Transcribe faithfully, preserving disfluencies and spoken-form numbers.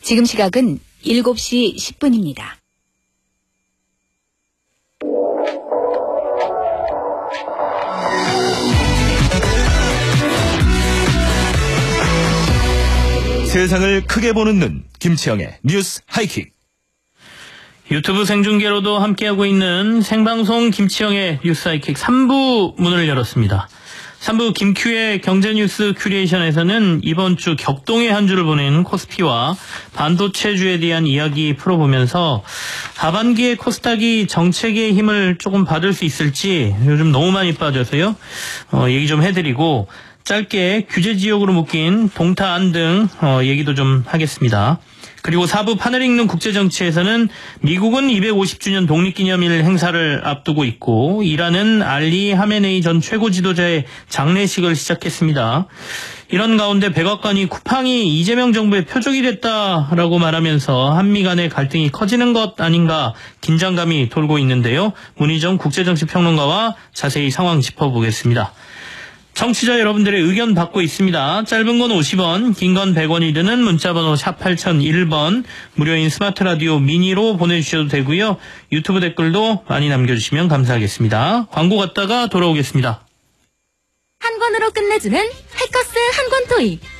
지금 시각은 일곱 시 십 분입니다. 세상을 크게 보는 눈, 김치영의 뉴스 하이킥. 유튜브 생중계로도 함께하고 있는 생방송 김치영의 뉴스 하이킥 삼 부 문을 열었습니다. 삼 부 김큐의 경제뉴스 큐레이션에서는 이번 주 격동의 한 주를 보낸 코스피와 반도체주에 대한 이야기 풀어보면서 하반기에 코스닥이 정책의 힘을 조금 받을 수 있을지 요즘 너무 많이 빠져서요. 어, 얘기 좀 해드리고 짧게 규제 지역으로 묶인 동타 등 어, 얘기도 좀 하겠습니다. 그리고 사 부 판을 읽는 국제정치에서는 미국은 이백오십 주년 독립기념일 행사를 앞두고 있고 이란은 알리 하메네이 전 최고 지도자의 장례식을 시작했습니다. 이런 가운데 백악관이 쿠팡이 이재명 정부의 표적이 됐다라고 말하면서 한미 간의 갈등이 커지는 것 아닌가 긴장감이 돌고 있는데요. 문희정 국제정치평론가와 자세히 상황 짚어보겠습니다. 청취자 여러분들의 의견 받고 있습니다. 짧은 건 오십 원, 긴 건 백 원이 드는 문자번호 샵 팔공공일 번, 무료인 스마트 라디오 미니로 보내주셔도 되고요. 유튜브 댓글도 많이 남겨주시면 감사하겠습니다. 광고 갔다가 돌아오겠습니다. 한 권으로 끝내주는 해커스 한 권 토익.